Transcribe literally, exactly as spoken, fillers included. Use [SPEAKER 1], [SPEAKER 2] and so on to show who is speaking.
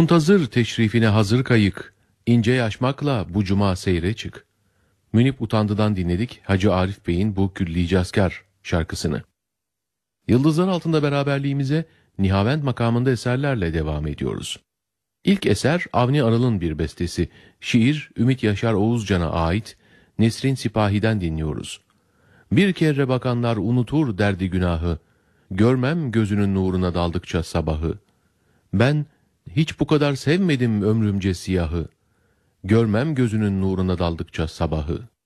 [SPEAKER 1] Muntazır teşrifine hazır kayık, ince yaşmakla bu cuma seyre çık. Münip Utandı'dan dinledik Hacı Arif Bey'in bu Küllicazkar şarkısını. Yıldızlar Altında beraberliğimize Nihavend makamında eserlerle devam ediyoruz. İlk eser Avni Aral'ın bir bestesi. Şiir Ümit Yaşar Oğuzcan'a ait Nesrin Sipahi'den dinliyoruz. Bir kere bakanlar unutur derdi günahı, görmem gözünün nuruna daldıkça sabahı. Ben hiç bu kadar sevmedim ömrümce siyahı, görmem gözünün nuruna daldıkça sabahı.